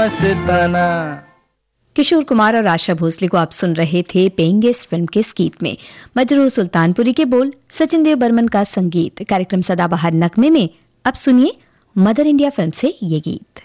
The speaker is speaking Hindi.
मस्ताना। किशोर कुमार और आशा भोसले को आप सुन रहे थे पेंगे इस फिल्म के इस गीत में। मजरूह सुल्तानपुरी के बोल, सचिन देव बर्मन का संगीत। कार्यक्रम सदाबहार नगमे में अब सुनिए मदर इंडिया फिल्म से ये गीत।